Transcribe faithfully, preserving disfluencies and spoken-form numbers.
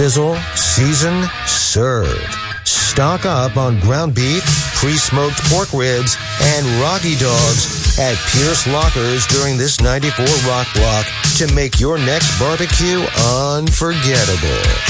Sizzle, season, serve. Stock up on ground beef, pre-smoked pork ribs, and Rocky Dogs at Pierce Lockers during this ninety-four Rock Block to make your next barbecue unforgettable.